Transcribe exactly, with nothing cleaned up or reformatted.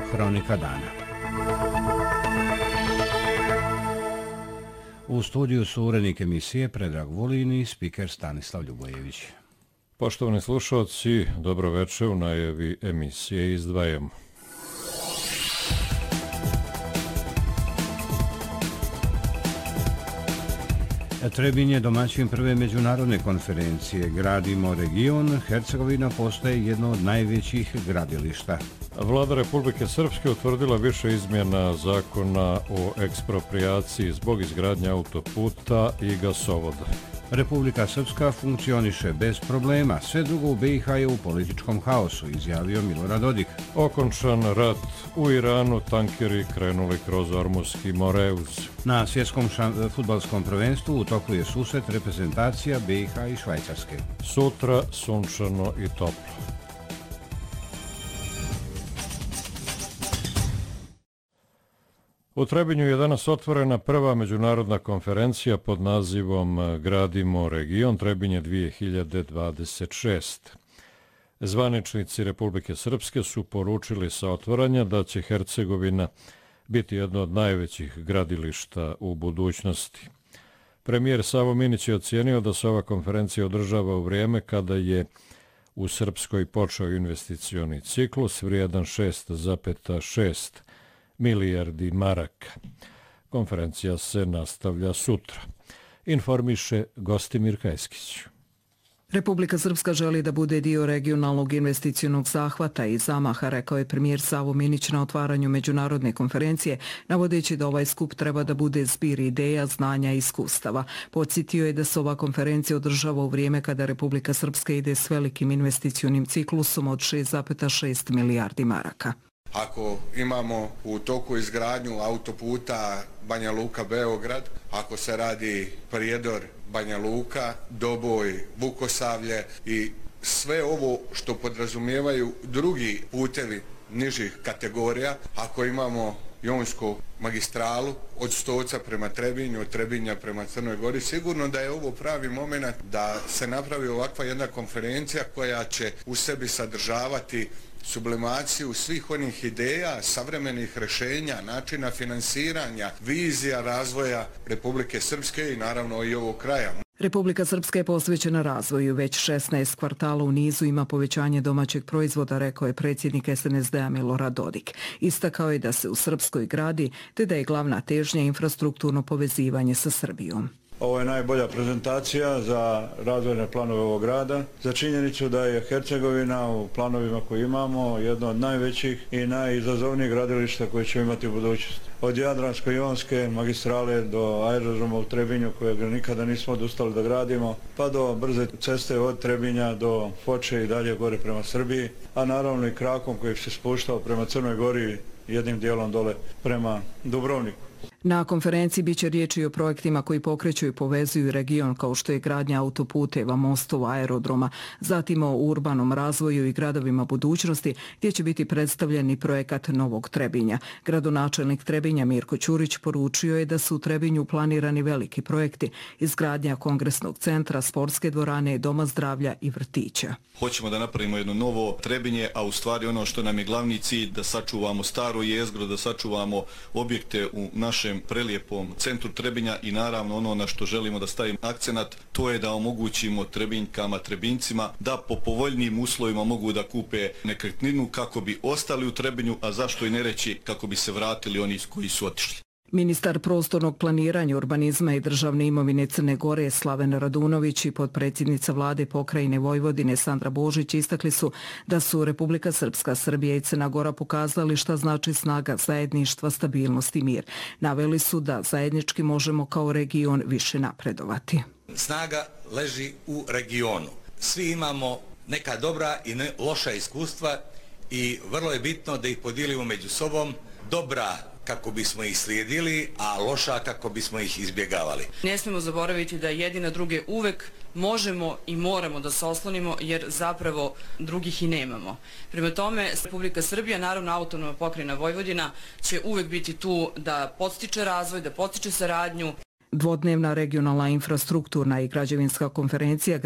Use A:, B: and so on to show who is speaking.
A: Hronika dana. U studiju su urednik emisije Predrag Vulin i spiker Stanislav Ljubojević.
B: Poštovani slušalci, dobro večer, u najavi emisije izdvajamo.
A: Trebinje je domaćin prve međunarodne konferencije Gradimo region. Hercegovina postaje jedno od najvećih gradilišta.
B: Vlada Republike Srpske utvrdila više izmjena zakona o eksproprijaciji zbog izgradnje autoputa i gasovoda.
A: Republika Srpska funkcioniše bez problema, sve drugo u B i H je u političkom haosu, izjavio Milorad Dodik.
B: Okončan rat u Iranu, tankeri krenuli kroz Ormuzski moreuz.
A: Na svjetskom fudbalskom prvenstvu u toku je susret reprezentacija B i H i Švajcarske.
B: Sutra sunčano i toplo. U Trebinju je danas otvorena prva međunarodna konferencija pod nazivom Gradimo region Trebinje dvije hiljade dvadeset šeste. Zvaničnici Republike Srpske su poručili sa otvaranja da će Hercegovina biti jedno od najvećih gradilišta u budućnosti. Premijer Savo Minić je ocijenio da se ova konferencija održava u vrijeme kada je u Srpskoj počeo investicioni ciklus vrijedan šest zarez šest milijardi maraka. Konferencija se nastavlja sutra. Informiše Gostimir Kajskić.
C: Republika Srpska želi da bude dio regionalnog investicionog zahvata i zamaha, rekao je premijer Savo Minić na otvaranju međunarodne konferencije, navodeći da ovaj skup treba da bude zbir ideja, znanja i iskustava. Podsjetio je da se ova konferencija održava u vrijeme kada Republika Srpska ide s velikim investicionim ciklusom od šest zarez šest milijardi maraka.
D: Ako imamo u toku izgradnju autoputa Banja Luka-Beograd, ako se radi prijedor Banja Luka, Doboj, Vukosavlje i sve ovo što podrazumijevaju drugi putevi nižih kategorija, ako imamo Jonsku magistralu od Stoca prema Trebinju, od Trebinja prema Crnoj Gori, sigurno da je ovo pravi moment da se napravi ovakva jedna konferencija koja će u sebi sadržavati sublimaciju svih onih ideja, savremenih rješenja, načina finansiranja, vizija razvoja Republike Srpske i naravno i ovog kraja.
C: Republika Srpska je posvećena razvoju. Već šesnaest kvartala u nizu ima povećanje domaćeg proizvoda, rekao je predsjednik S N S D-a Milorad Dodik. Istakao je da se u Srpskoj gradi, te da je glavna težnja infrastrukturno povezivanje sa Srbijom.
E: Ovo je najbolja prezentacija za razvojne planove ovog grada, za činjenicu da je Hercegovina u planovima koje imamo jedno od najvećih i najizazovnijih gradilišta koje ćemo imati u budućnosti. Od Jadransko-Jonske magistrale do aerodroma u Trebinju kojeg nikada nismo odustali da gradimo, pa do brze ceste od Trebinja do Foče i dalje gore prema Srbiji, a naravno i krakom koji se spuštao prema Crnoj Gori jednim dijelom dole prema Dubrovniku.
C: Na konferenciji biće riječi o projektima koji pokreću i povezuju region kao što je gradnja autoputeva, mostova, aerodroma, zatim o urbanom razvoju i gradovima budućnosti gdje će biti predstavljeni projekat Novog Trebinja. Gradonačelnik Trebinja Mirko Ćurić poručio je da su u Trebinju planirani veliki projekti, izgradnja kongresnog centra, sportske dvorane, doma zdravlja i vrtića.
F: Hoćemo da napravimo jedno novo Trebinje, a u stvari ono što nam je glavni cilj da sačuvamo staro jezgro, da sačuvamo objekte u našem prelijepom centru Trebinja i naravno ono na što želimo da stavimo akcenat, to je da omogućimo Trebinjkama, Trebinjcima da po povoljnijim uslovima mogu da kupe nekretninu kako bi ostali u Trebinju, a zašto i ne reći kako bi se vratili oni koji su otišli.
C: Ministar prostornog planiranja, urbanizma i državne imovine Crne Gore Slaven Radunović i potpredsjednica vlade pokrajine Vojvodine Sandra Božić istakli su da su Republika Srpska, Srbija i Crna Gora pokazali šta znači snaga zajedništva, stabilnost i mir. Naveli su da zajednički možemo kao region više napredovati.
G: Snaga leži u regionu. Svi imamo neka dobra i ne loša iskustva i vrlo je bitno da ih podijelimo među sobom. Dobra kako bismo ih slijedili, a loša kako bismo ih izbjegavali.
H: Ne smijemo zaboraviti da jedina druge uvek možemo i moramo da se oslonimo jer zapravo drugih i nemamo. Prema tome, Republika Srbija, naravno autonomna pokrajina Vojvodina, će uvek biti tu da podstiče razvoj, da podstiče saradnju.
C: Dvodnevna regionalna infrastrukturna i građevinska konferencija